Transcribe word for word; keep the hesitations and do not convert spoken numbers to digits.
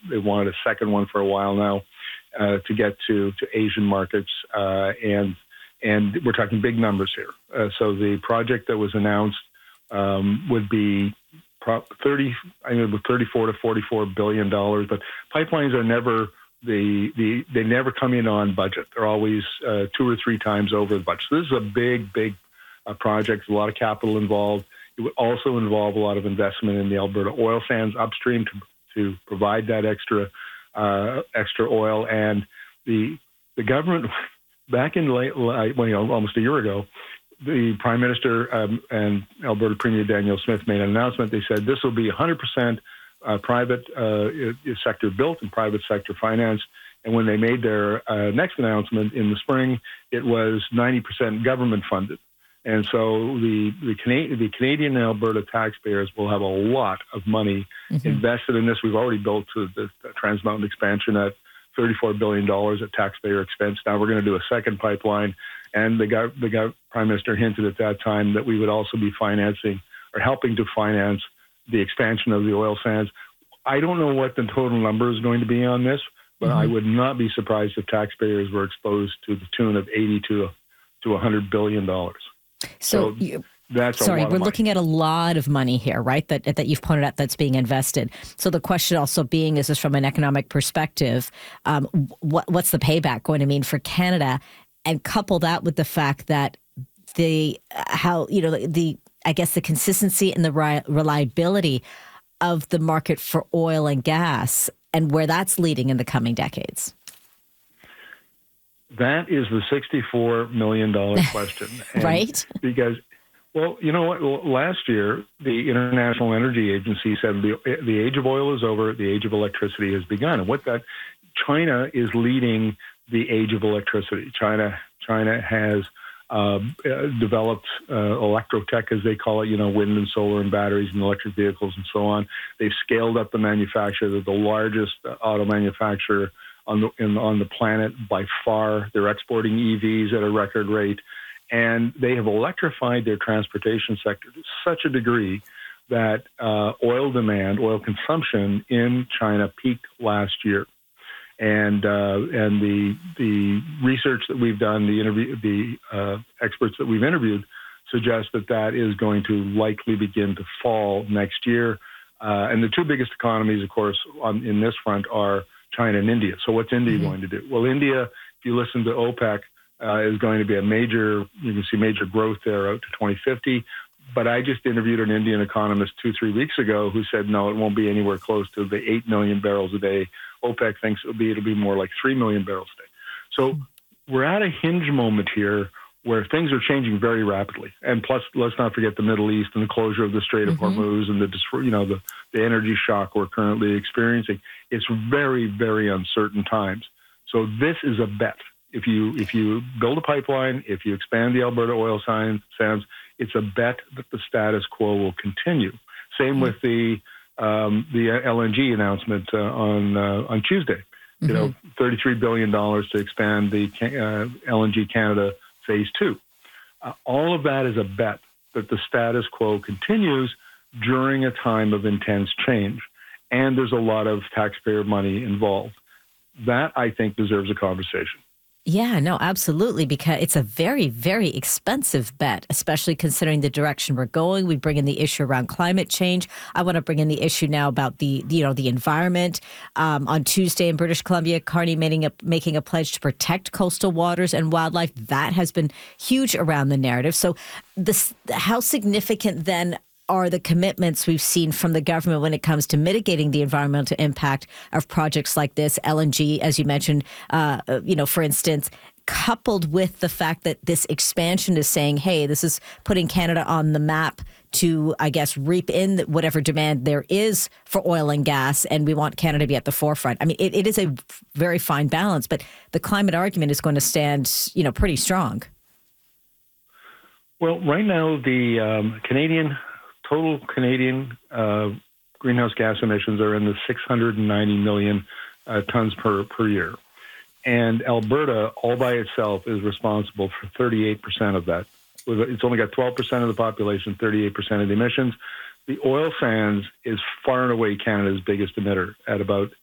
they wanted a second one for a while now uh, to get to, to Asian markets. Uh, and and we're talking big numbers here. Uh, so the project that was announced um, would be thirty, I mean, thirty-four to forty-four billion dollars. But pipelines are never the the they never come in on budget. They're always uh, two or three times over the budget. So this is a big, big uh, project. A lot of capital involved. It would also involve a lot of investment in the Alberta oil sands upstream to to provide that extra uh, extra oil. And the the government back in late, well, you know, almost a year ago, the Prime Minister um, and Alberta Premier Danielle Smith made an announcement. They said this will be one hundred percent uh, private uh, sector built and private sector financed. And when they made their uh, next announcement in the spring, it was ninety percent government funded. And so the the, Cana- the Canadian and Alberta taxpayers will have a lot of money mm-hmm. invested in this. We've already built the, the Trans Mountain expansion at thirty-four billion dollars at taxpayer expense. Now we're going to do a second pipeline. And the, gov- the gov- Prime Minister hinted at that time that we would also be financing or helping to finance the expansion of the oil sands. I don't know what the total number is going to be on this, but mm-hmm. I would not be surprised if taxpayers were exposed to the tune of eighty to to one hundred billion dollars. So, so you, that's sorry, we're looking at a lot of money here, right? That that you've pointed out that's being invested. So the question also being, is this from an economic perspective? Um, what what's the payback going to mean for Canada? And couple that with the fact that the how you know the, the I guess the consistency and the ri- reliability of the market for oil and gas and where that's leading in the coming decades. That is the sixty-four million dollars question. Right? Because, well, you know what? Well, last year, the International Energy Agency said the, the age of oil is over, the age of electricity has begun. And what that, China is leading the age of electricity. China China has uh, developed uh, electrotech, as they call it, you know, wind and solar and batteries and electric vehicles and so on. They've scaled up the manufacture. They're the largest auto manufacturer on the in, on the planet by far. They're exporting E Vs at a record rate, and they have electrified their transportation sector to such a degree that uh, oil demand, oil consumption in China peaked last year. And uh, and the the research that we've done, the interview, the uh, experts that we've interviewed, suggest that that is going to likely begin to fall next year. Uh, and the two biggest economies, of course, on, in this front are China and India. So what's India mm-hmm. going to do? Well, India, if you listen to OPEC, uh, is going to be a major. You can see major growth there out to twenty fifty. But I just interviewed an Indian economist two, three weeks ago who said, no, it won't be anywhere close to the eight million barrels a day. OPEC thinks it'll be, it'll be more like three million barrels a day. So we're at a hinge moment here where things are changing very rapidly. And plus, let's not forget the Middle East and the closure of the Strait of mm-hmm. Hormuz and the, you know, the, the energy shock we're currently experiencing. It's very, very uncertain times. So this is a bet. If you, if you build a pipeline, if you expand the Alberta oil sands, it's a bet that the status quo will continue. Same mm-hmm. with the um, the L N G announcement uh, on uh, on Tuesday. Mm-hmm. You know, thirty-three billion dollars to expand the uh, L N G Canada Phase Two. Uh, all of that is a bet that the status quo continues during a time of intense change, and there's a lot of taxpayer money involved. That, I think, deserves a conversation. Yeah, no, absolutely, because it's a very, very expensive bet, especially considering the direction we're going. We bring in the issue around climate change. I want to bring in the issue now about the, you know, the environment. Um, on Tuesday in British Columbia, Carney making a, making a pledge to protect coastal waters and wildlife. That has been huge around the narrative. So this, how significant then are the commitments we've seen from the government when it comes to mitigating the environmental impact of projects like this, L N G, as you mentioned, uh, you know, for instance, coupled with the fact that this expansion is saying, hey, this is putting Canada on the map to, I guess, reap in whatever demand there is for oil and gas, and we want Canada to be at the forefront. I mean, it, it is a very fine balance, but the climate argument is going to stand, you know, pretty strong. Well, right now, the um, Canadian... Total Canadian uh, greenhouse gas emissions are in the six hundred ninety million uh, tons per, per year. And Alberta, all by itself, is responsible for thirty-eight percent of that. It's only got twelve percent of the population, thirty-eight percent of the emissions. The oil sands is far and away Canada's biggest emitter at about